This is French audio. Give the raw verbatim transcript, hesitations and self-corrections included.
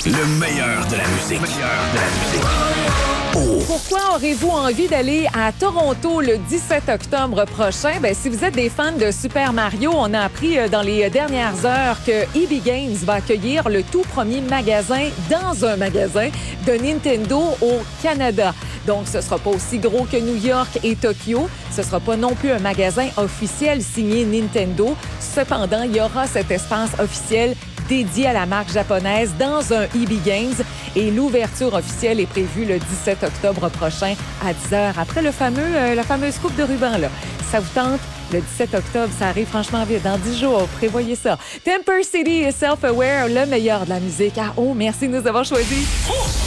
Le meilleur de la musique. Le meilleur de la musique. Oh. Pourquoi aurez-vous envie d'aller à Toronto le dix-sept octobre prochain? Ben, si vous êtes des fans de Super Mario, on a appris dans les dernières heures que E B Games va accueillir le tout premier magasin dans un magasin de Nintendo au Canada. Donc, ce ne sera pas aussi gros que New York et Tokyo. Ce ne sera pas non plus un magasin officiel signé Nintendo. Cependant, il y aura cet espace officiel dédié à la marque japonaise dans un E B Games. Et l'ouverture officielle est prévue le dix-sept octobre prochain à dix heures, après le fameux, euh, la fameuse coupe de ruban. Là. Ça vous tente? Le dix-sept octobre, ça arrive franchement vite. Dans dix jours, prévoyez ça. Temper City et Self-Aware, le meilleur de la musique. Ah oh, merci de nous avoir choisis. Oh!